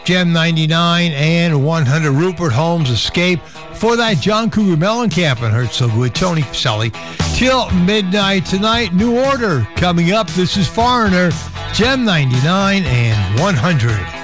Gem 99 and 100. Rupert Holmes, Escape. For that, John Cougar Mellencamp and Hurt So Good. Tony Pacelli. Till midnight tonight. New Order coming up. This is Foreigner. Gem 99 and 100.